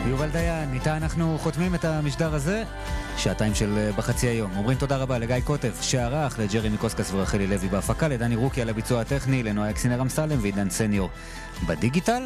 יובל דיין, איתה אנחנו חותמים את המשדר הזה, שעתיים של בחצי היום. אומרים תודה רבה לגיא קוטב שערך, לג'רמי קוסקס ורחלי לוי בהפקה, לדני רוקי על הביצוע הטכני, לנועה אקסינר אמסלם ועידן סניור בדיגיטל.